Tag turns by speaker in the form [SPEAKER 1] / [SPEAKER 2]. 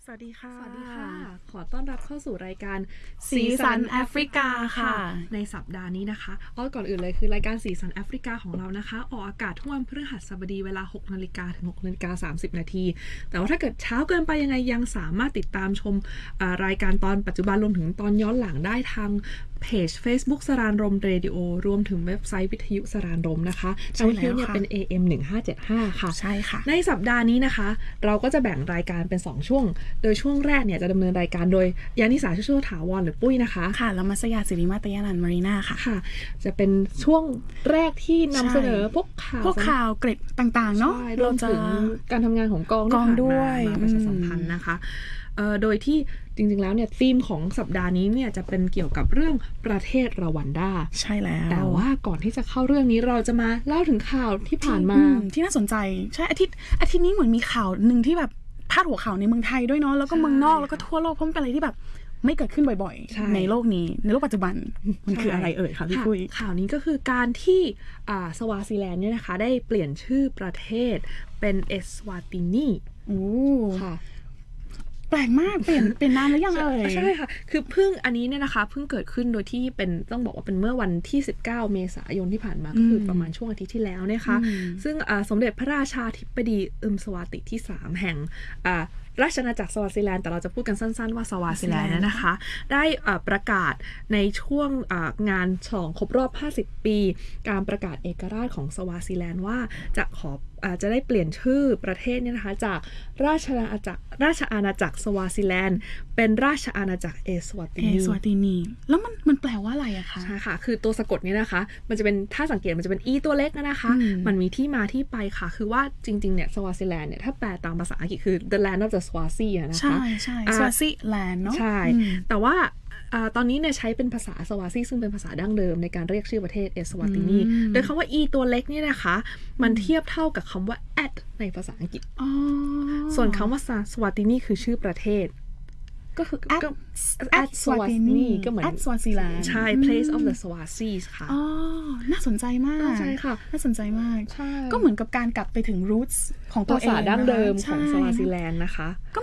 [SPEAKER 1] สวัสดีค่ะ
[SPEAKER 2] สวัสดีค่ะ
[SPEAKER 1] ขอต้อนรับเข้าสู่รายการ
[SPEAKER 2] สีสันแอฟริกาค่ะ
[SPEAKER 1] ในสัปดาห์นี้นะคะก่อนอื่นเลยคือรายการสีสันแอฟริกาของเรานะคะออกอากาศทุกวันพฤหัสบดีเวลา 6 นาฬิกาถึง 6 นาฬิกา 30 นาทีแต่ว่าถ้าเกิดเช้าเกินไปยังไงยังสามารถติดตามชมรายการตอนปัจจุบันรวมถึงตอนย้อนหลังได้ทางเพจ Facebook สรานรมเรดิโอรวมถึงเว็บไซต์วิทยุสรานรมนะคะทางวิทยุเนี่ยเป็น AM 1575ค่ะ
[SPEAKER 2] ใช่ค่ะ
[SPEAKER 1] ในสัปดาห์นี้นะคะเราก็จะแบ่งรายการเป็น2ช่วงโดยช่วงแรกเนี่ยจะดำเนินรายการโดยยานิสาชั่วถาวรหรือปุ้ยนะคะ
[SPEAKER 2] ค่ะแล้วมัสยาสิริมาตยานันท์มารีนาค่ะ
[SPEAKER 1] ค่ะจะเป็นช่วงแรกที่นำเสนอพวกข่าว
[SPEAKER 2] เกร็ดต่างๆเนาะ
[SPEAKER 1] รวมถึงการทำงานของกอง
[SPEAKER 2] ด้วย
[SPEAKER 1] มาประชาสัมพันธ์นะคะโดยที่จริงๆแล้วเนี่ยธีมของสัปดาห์นี้เนี่ยจะเป็นเกี่ยวกับเรื่องประเทศรวันดา
[SPEAKER 2] ใช่แล้ว
[SPEAKER 1] แต่ว่าก่อนที่จะเข้าเรื่องนี้เราจะมาเล่าถึงข่าวที่ผ่านมา
[SPEAKER 2] ที่น่าสนใจใช่อาทิตย์นี้เหมือนมีข่าวหนึ่งที่แบบพาดหัวข่าวในเมืองไทยด้วยเนาะแล้วก็เมืองนอกแล้วก็ทั่วโลกเพราะมันเป็นอะไรที่แบบไม่เกิดขึ้นบ่อยๆในโลกนี้ในโลกปัจจุบันมันคืออะไรเอ่ยคะพี่ปุ้ย
[SPEAKER 1] ข่าวนี้ก็คือการที่สวาซิแลนด์เนี่ยนะคะได้เปลี่ยนชื่อประเทศเป็นเอสวาตินีค่ะ
[SPEAKER 2] แปลกมากเปลี่ยนนานแล้วยังเอ่ย
[SPEAKER 1] ใช่ค่ะคืออันนี้เนี่ยนะคะเพิ่งเกิดขึ้นโดยที่เป็นต้องบอกว่าเป็นเมื่อวันที่19เมษายนที่ผ่านมาก็คือประมาณช่วงอาทิตย์ที่แล้วนะคะซึ่งสมเด็จพระราชาธิบดีสวาติที่3แห่งราชอาณาจักรสวาซิแลนด์แต่เราจะพูดกันสั้นๆว่าสวาซิแลนด์นะคะได้ประกาศในช่วงงานฉลองครบรอบ50ปีการประกาศเอกราชของสวาซิแลนด์ว่าจะได้เปลี่ยนชื่อประเทศเนี่ยนะคะจากราชอาณาจักรสวาซิแลนด์เป็นราชอาณาจักรเอสวาตินี
[SPEAKER 2] แล้วมันแปลว่าอะไรอะคะ
[SPEAKER 1] ใช่ค่ะคือตัวสะกดนี้นะคะมันจะเป็นถ้าสังเกตมันจะเป็น e ตัวเล็กนะคะมันมีที่มาที่ไปค่ะคือว่าจริงๆเนี่ยสวาซิแลนด์เนี่ยถ้าแปลตามภาษาอังกฤษคือ the land of the Swazi นะคะ
[SPEAKER 2] ใช่สวาซิแลนด์เนาะ
[SPEAKER 1] ใช่แต่ว่าตอนนี้เนี่ยใช้เป็นภาษาสวาซีซึ่งเป็นภาษาดั้งเดิมในการเรียกชื่อประเทศเอสวาตินีโดยคำว่า e ตัวเล็กนี่นะคะมันเทียบเท่ากับคำว่า at ในภาษาอังกฤษส่วนคำว่าสวาตินีคือชื่อประเทศก็คือ
[SPEAKER 2] at Swatini
[SPEAKER 1] ก็เหมือน
[SPEAKER 2] at Swaziland
[SPEAKER 1] ใช่ place of the Swazis ค่ะ
[SPEAKER 2] น่าสนใจมาก
[SPEAKER 1] ใช่ค่ะ
[SPEAKER 2] น่าสนใจมากก็เหมือนกับการกลับไปถึง roots ของตัวเอง
[SPEAKER 1] ภาษาดั้งเดิมของสวาซิแลนด์นะคะ
[SPEAKER 2] ก็